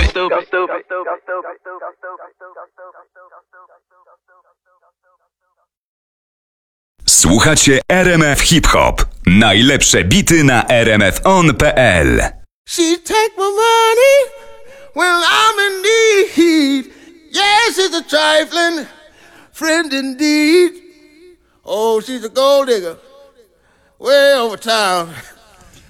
Słuchacie RMF Hip Hop. Najlepsze bity na rmfon.pl. She take my money when I'm in need. Yes, it's a trifling friend indeed. Oh, she's a gold digger way over town.